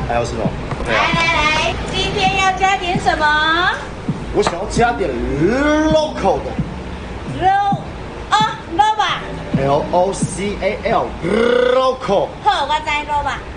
还有什么？ 来来来，今天要加点什么？ 我想要加点 local 的肉啊，肉吧。 ，LOCAL local。 好，我知肉吧。